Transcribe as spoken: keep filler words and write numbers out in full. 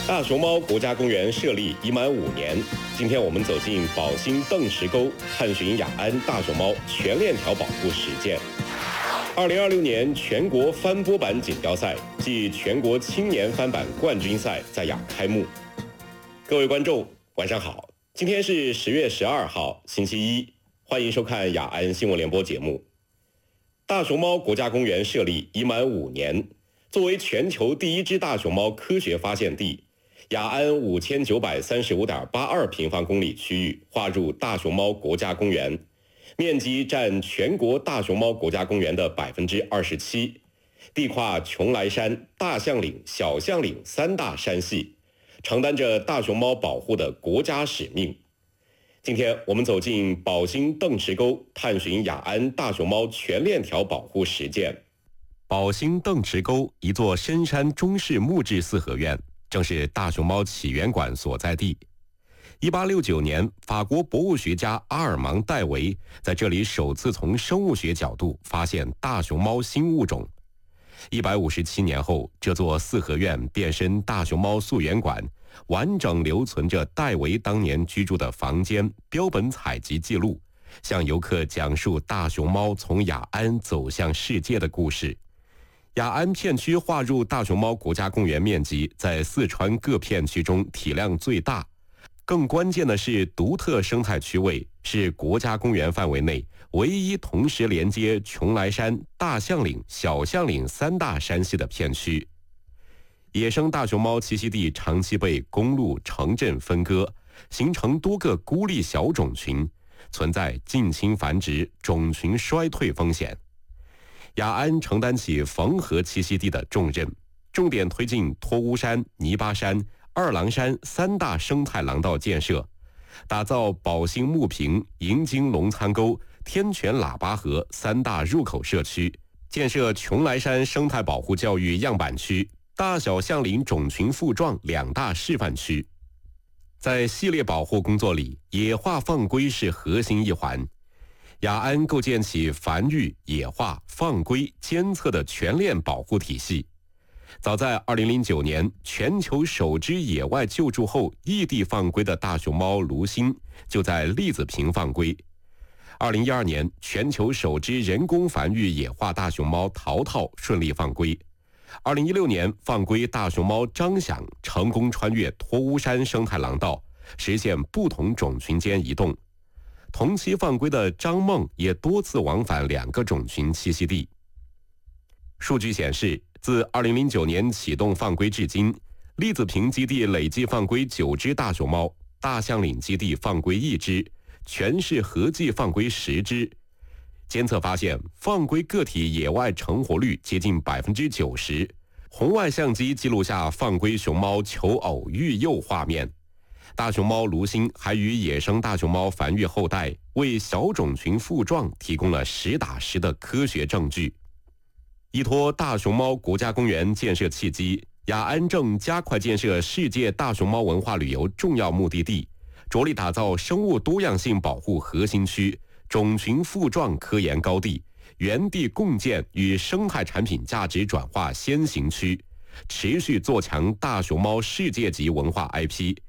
大熊猫国家公园设立已满五年，今天我们走进宝兴邓石沟，探寻雅安大熊猫全链条保护实践。二零二六年全国翻波板锦标赛暨全国青年翻板冠军赛在雅开幕。各位观众，晚上好，今天是十月十二号，星期一，欢迎收看雅安新闻联播节目。大熊猫国家公园设立已满五年，作为全球第一只大熊猫科学发现地，雅安五千九百三十五点八二平方公里区域划入大熊猫国家公园，面积占全国大熊猫国家公园的百分之二十七，地跨邛崃山、大象岭、小象岭三大山系，承担着大熊猫保护的国家使命。今天我们走进宝兴邓石沟，探寻雅安大熊猫全链条保护实践。宝兴邓石沟一座深山中式木质四合院，正是大熊猫起源馆所在地。一八六九年，法国博物学家阿尔芒·戴维在这里首次从生物学角度发现大熊猫新物种。一百五十七年后，这座四合院变身大熊猫溯源馆，完整留存着戴维当年居住的房间、标本采集记录，向游客讲述大熊猫从雅安走向世界的故事。雅安片区划入大熊猫国家公园面积在四川各片区中体量最大，更关键的是独特生态区位，是国家公园范围内唯一同时连接邛崃山、大象岭、小象岭三大山系的片区。野生大熊猫栖息地长期被公路、城镇分割，形成多个孤立小种群，存在近亲繁殖、种群衰退风险。雅安承担起缝合栖息地的重任，重点推进托乌山、泥巴山、二郎山三大生态廊道建设，打造宝兴木坪、银金龙餐沟、天泉喇叭河三大入口社区，建设邛崃山生态保护教育样板区、大小象岭种群复壮两大示范区。在系列保护工作里，野化放归是核心一环。雅安构建起繁育、野化、放归、监测的全链保护体系。早在二零零九年，全球首只野外救助后异地放归的大熊猫卢星就在栗子坪放归。二零一二年，全球首只人工繁育野化大熊猫淘淘顺利放归。二零一六年，放归大熊猫张响成功穿越托乌山生态廊道，实现不同种群间移动。同期放归的张梦也多次往返两个种群栖息地。数据显示，自二零零九年启动放归至今，栗子坪基地累计放归九只大熊猫，大象岭基地放归一只，全市合计放归十只。监测发现，放归个体野外成活率接近百分之九十。红外相机记录下放归熊猫求偶育幼画面。大熊猫卢星还与野生大熊猫繁育后代，为小种群复壮提供了实打实的科学证据。依托大熊猫国家公园建设契机，雅安正加快建设世界大熊猫文化旅游重要目的地，着力打造生物多样性保护核心区、种群复壮科研高地、原地共建与生态产品价值转化先行区，持续做强大熊猫世界级文化 I P，